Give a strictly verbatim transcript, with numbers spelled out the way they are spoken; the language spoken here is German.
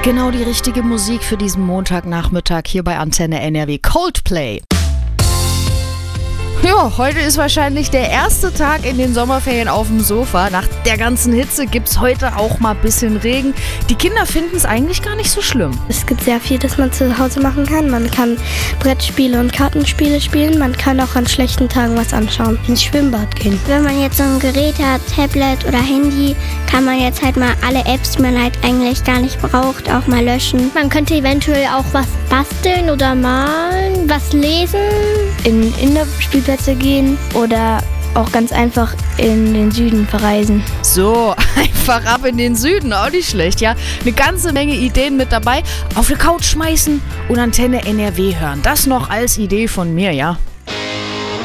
Genau die richtige Musik für diesen Montagnachmittag hier bei Antenne N R W. Coldplay. Ja, heute ist wahrscheinlich der erste Tag in den Sommerferien auf dem Sofa. Nach der ganzen Hitze gibt's heute auch mal ein bisschen Regen. Die Kinder finden es eigentlich gar nicht so schlimm. Es gibt sehr viel, das man zu Hause machen kann. Man kann Brettspiele und Kartenspiele spielen. Man kann auch an schlechten Tagen was anschauen. Ins Schwimmbad gehen. Wenn man jetzt so ein Gerät hat, Tablet oder Handy, kann man jetzt halt mal alle Apps, die man halt eigentlich gar nicht braucht, auch mal löschen. Man könnte eventuell auch was basteln oder malen, was lesen. In Indoor-Spielplätze gehen oder auch ganz einfach in den Süden verreisen. So, einfach ab in den Süden, auch nicht schlecht, ja. Eine ganze Menge Ideen mit dabei. Auf die Couch schmeißen und Antenne N R W hören. Das noch als Idee von mir, ja.